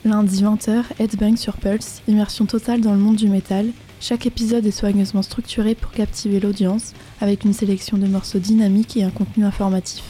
Lundi 20h, Headbang sur Pulse, immersion totale dans le monde du métal. Chaque épisode est soigneusement structuré pour captiver l'audience, avec une sélection de morceaux dynamiques et un contenu informatif.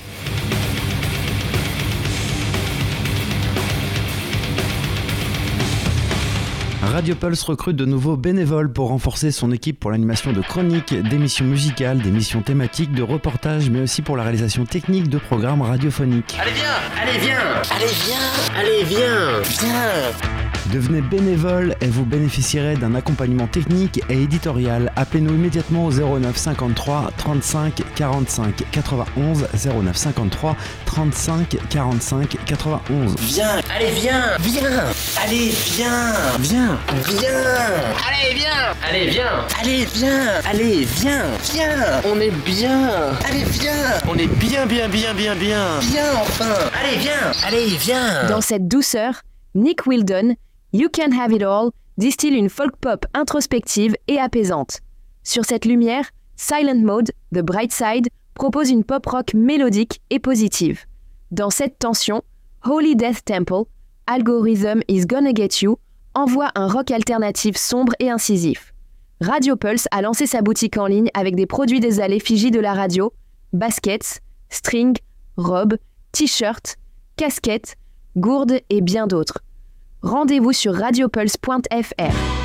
Radio Pulse recrute de nouveaux bénévoles pour renforcer son équipe pour l'animation de chroniques, d'émissions musicales, d'émissions thématiques, de reportages, mais aussi pour la réalisation technique de programmes radiophoniques. Allez viens, allez viens, allez viens, allez viens, viens. Devenez bénévole et vous bénéficierez d'un accompagnement technique et éditorial. Appelez-nous immédiatement au 09 53 35 45 91 09 53 35 45 91. Viens, allez viens, viens, allez viens, viens, viens, allez viens, allez viens, allez viens, allez viens, viens, on est bien, allez viens, on est bien, viens enfin, allez viens. Dans cette douceur, Nick Wildon, You Can Have It All distille une folk pop introspective et apaisante. Sur cette lumière, Silent Mode, The Bright Side, propose une pop rock mélodique et positive. Dans cette tension, Holy Death Temple, Algorithm Is Gonna Get You, envoie un rock alternatif sombre et incisif. Radio Pulse a lancé sa boutique en ligne avec des produits des effigies de la radio, baskets, strings, robes, t-shirts, casquettes, gourdes et bien d'autres. Rendez-vous sur radiopulse.fr.